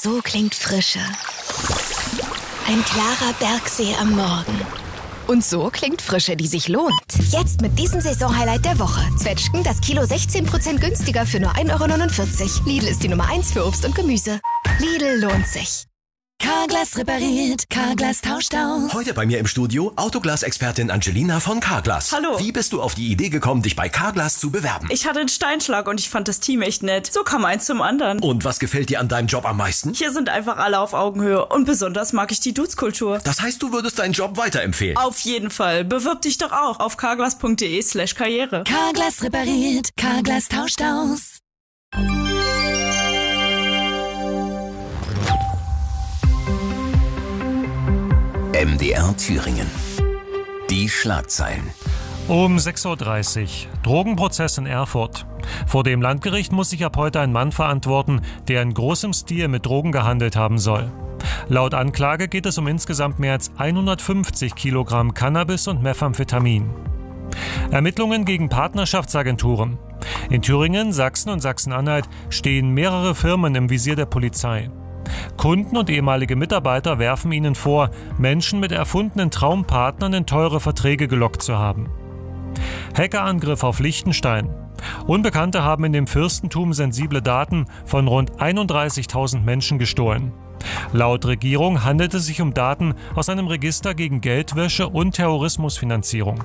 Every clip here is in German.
So klingt Frische. Ein klarer Bergsee am Morgen. Und so klingt Frische, die sich lohnt. Jetzt mit diesem Saisonhighlight der Woche. Zwetschgen, das Kilo 16% günstiger für nur 1,49 €. Lidl ist die Nummer 1 für Obst und Gemüse. Lidl lohnt sich. Carglass repariert, Carglass tauscht aus. Heute bei mir im Studio Autoglas-Expertin Angelina von Carglass. Hallo. Wie bist du auf die Idee gekommen, dich bei Carglass zu bewerben? Ich hatte einen Steinschlag und ich fand das Team echt nett. So kam eins zum anderen. Und was gefällt dir an deinem Job am meisten? Hier sind einfach alle auf Augenhöhe und besonders mag ich die Dudes-Kultur. Das heißt, du würdest deinen Job weiterempfehlen? Auf jeden Fall. Bewirb dich doch auch auf carglass.de/karriere. Carglass repariert, Carglass tauscht aus. MDR Thüringen. Die Schlagzeilen. Um 6:30 Uhr. Drogenprozess in Erfurt. Vor dem Landgericht muss sich ab heute ein Mann verantworten, der in großem Stil mit Drogen gehandelt haben soll. Laut Anklage geht es um insgesamt mehr als 150 Kilogramm Cannabis und Methamphetamin. Ermittlungen gegen Partnerschaftsagenturen. In Thüringen, Sachsen und Sachsen-Anhalt stehen mehrere Firmen im Visier der Polizei. Kunden und ehemalige Mitarbeiter werfen ihnen vor, Menschen mit erfundenen Traumpartnern in teure Verträge gelockt zu haben. Hackerangriff auf Liechtenstein. Unbekannte haben in dem Fürstentum sensible Daten von rund 31.000 Menschen gestohlen. Laut Regierung handelt es sich um Daten aus einem Register gegen Geldwäsche und Terrorismusfinanzierung.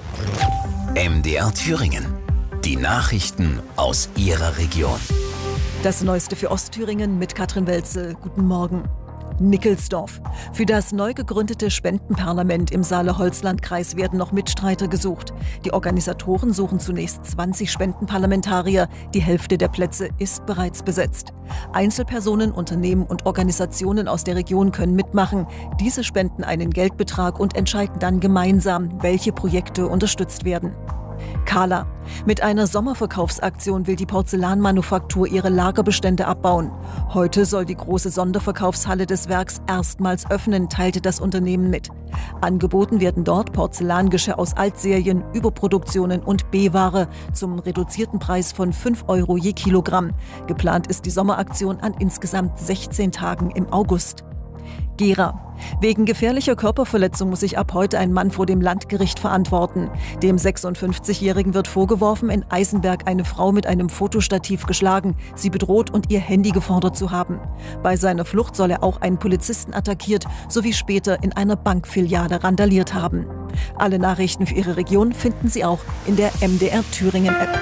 MDR Thüringen. Die Nachrichten aus Ihrer Region. Das Neueste für Ostthüringen mit Katrin Welzel. Guten Morgen. Nickelsdorf. Für das neu gegründete Spendenparlament im Saale-Holzland-Kreis werden noch Mitstreiter gesucht. Die Organisatoren suchen zunächst 20 Spendenparlamentarier. Die Hälfte der Plätze ist bereits besetzt. Einzelpersonen, Unternehmen und Organisationen aus der Region können mitmachen. Diese spenden einen Geldbetrag und entscheiden dann gemeinsam, welche Projekte unterstützt werden. Kala. Mit einer Sommerverkaufsaktion will die Porzellanmanufaktur ihre Lagerbestände abbauen. Heute soll die große Sonderverkaufshalle des Werks erstmals öffnen, teilte das Unternehmen mit. Angeboten werden dort Porzellangeschirr aus Altserien, Überproduktionen und B-Ware zum reduzierten Preis von 5 € je Kilogramm. Geplant ist die Sommeraktion an insgesamt 16 Tagen im August. Gera. Wegen gefährlicher Körperverletzung muss sich ab heute ein Mann vor dem Landgericht verantworten. Dem 56-Jährigen wird vorgeworfen, in Eisenberg eine Frau mit einem Fotostativ geschlagen, sie bedroht und ihr Handy gefordert zu haben. Bei seiner Flucht soll er auch einen Polizisten attackiert sowie später in einer Bankfiliale randaliert haben. Alle Nachrichten für Ihre Region finden Sie auch in der MDR Thüringen App.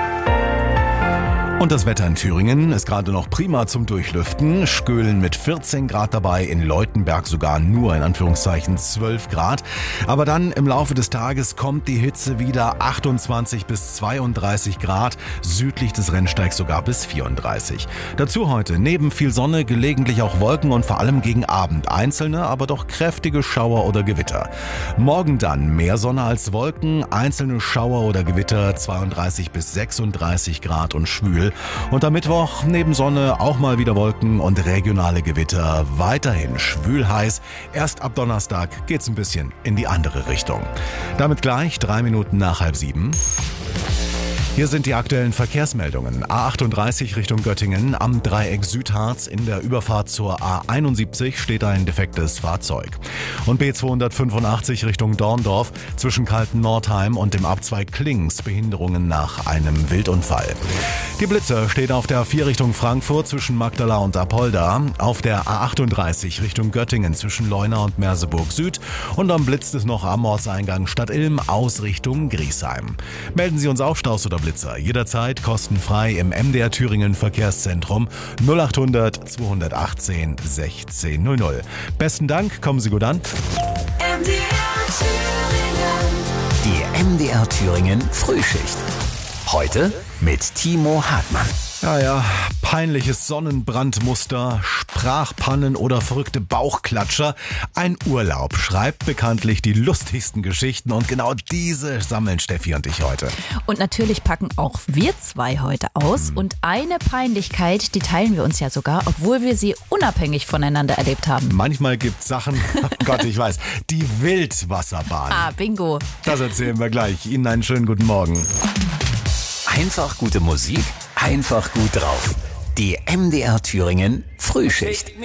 Und das Wetter in Thüringen ist gerade noch prima zum Durchlüften. Skölen mit 14 Grad dabei, in Leutenberg sogar nur in Anführungszeichen 12 Grad. Aber dann im Laufe des Tages kommt die Hitze wieder, 28 bis 32 Grad, südlich des Rennsteigs sogar bis 34. Dazu heute neben viel Sonne gelegentlich auch Wolken und vor allem gegen Abend einzelne, aber doch kräftige Schauer oder Gewitter. Morgen dann mehr Sonne als Wolken, einzelne Schauer oder Gewitter, 32 bis 36 Grad und schwül. Und am Mittwoch neben Sonne auch mal wieder Wolken und regionale Gewitter. Weiterhin schwül heiß. Erst ab Donnerstag geht's ein bisschen in die andere Richtung. Damit gleich 3 Minuten nach 6:30. Hier sind die aktuellen Verkehrsmeldungen. A38 Richtung Göttingen, am Dreieck Südharz in der Überfahrt zur A71 steht ein defektes Fahrzeug. Und B285 Richtung Dorndorf zwischen Kalten-Nordheim und dem Abzweig Klings Behinderungen nach einem Wildunfall. Die Blitzer stehen auf der A4 Richtung Frankfurt zwischen Magdala und Apolda, auf der A38 Richtung Göttingen zwischen Leuna und Merseburg Süd und am blitzt es noch am Ortseingang Stadtilm aus Richtung Griesheim. Melden Sie uns auf Staus oder Blitzer jederzeit kostenfrei im MDR Thüringen Verkehrszentrum 0800 218 1600. Besten Dank, kommen Sie gut an. Die MDR Thüringen Frühschicht. Heute mit Timo Hartmann. Ja, peinliches Sonnenbrandmuster, Sprachpannen oder verrückte Bauchklatscher. Ein Urlaub schreibt bekanntlich die lustigsten Geschichten und genau diese sammeln Steffi und ich heute. Und natürlich packen auch wir zwei heute aus und eine Peinlichkeit, die teilen wir uns ja sogar, obwohl wir sie unabhängig voneinander erlebt haben. Manchmal gibt's Sachen, oh Gott, ich weiß, die Wildwasserbahn. Bingo. Das erzählen wir gleich. Ihnen einen schönen guten Morgen. Einfach gute Musik, einfach gut drauf. Die MDR Thüringen Frühschicht.